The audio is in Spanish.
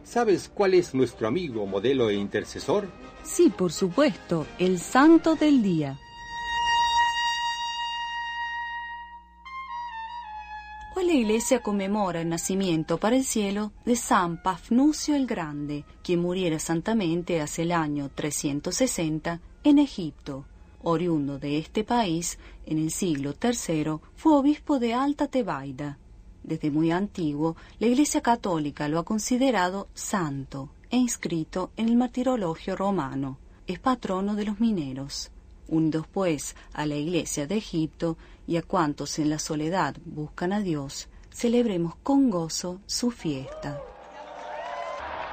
¿Sabes cuál es nuestro amigo, modelo e intercesor? Sí, por supuesto, el santo del día. Hoy la Iglesia conmemora el nacimiento para el cielo de San Pafnucio el Grande, quien muriera santamente hacia el año 360 en Egipto. Oriundo de este país, en el siglo III, fue obispo de Alta Tebaida. Desde muy antiguo, la Iglesia Católica lo ha considerado santo e inscrito en el martirologio romano. Es patrono de los mineros. Unidos pues a la Iglesia de Egipto y a cuantos en la soledad buscan a Dios, celebremos con gozo su fiesta.